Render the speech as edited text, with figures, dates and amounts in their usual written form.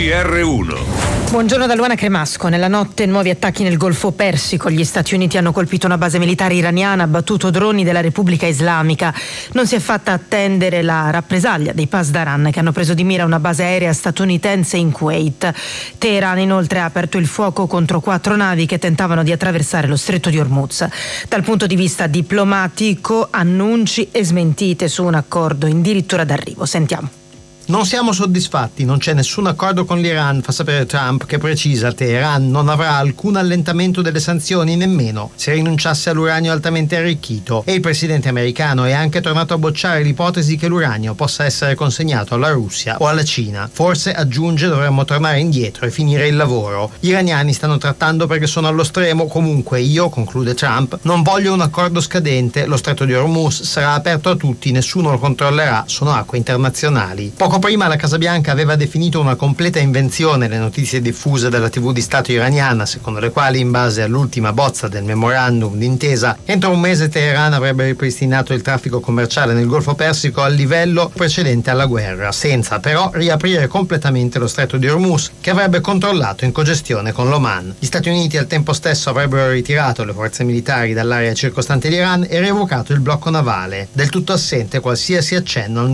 GR1. Buongiorno da Luana Cremasco. Nella notte nuovi attacchi nel Golfo Persico. Gli Stati Uniti hanno colpito una base militare iraniana, abbattuto droni della Repubblica Islamica. Non si è fatta attendere la rappresaglia dei Pasdaran, che hanno preso di mira una base aerea statunitense in Kuwait. Teheran inoltre ha aperto il fuoco contro 4 navi che tentavano di attraversare lo stretto di Hormuz. Dal punto di vista diplomatico, annunci e smentite su un accordo addirittura d'arrivo. Sentiamo. Non siamo soddisfatti, non c'è nessun accordo con l'Iran, fa sapere Trump, che precisa: Teheran non avrà alcun allentamento delle sanzioni, nemmeno se rinunciasse all'uranio altamente arricchito. E il presidente americano è anche tornato a bocciare l'ipotesi che l'uranio possa essere consegnato alla Russia o alla Cina. Forse, aggiunge, dovremmo tornare indietro e finire il lavoro. Gli iraniani stanno trattando perché sono allo stremo. Comunque io, conclude Trump, non voglio un accordo scadente. Lo stretto di Hormuz sarà aperto a tutti, nessuno lo controllerà, sono acque internazionali. Poco prima la Casa Bianca aveva definito una completa invenzione le notizie diffuse dalla TV di Stato iraniana, secondo le quali, in base all'ultima bozza del memorandum d'intesa, entro un mese Teheran avrebbe ripristinato il traffico commerciale nel Golfo Persico al livello precedente alla guerra, senza però riaprire completamente lo stretto di Hormuz, che avrebbe controllato in cogestione con l'Oman. Gli Stati Uniti al tempo stesso avrebbero ritirato le forze militari dall'area circostante l'Iran e revocato il blocco navale, del tutto assente qualsiasi accenno al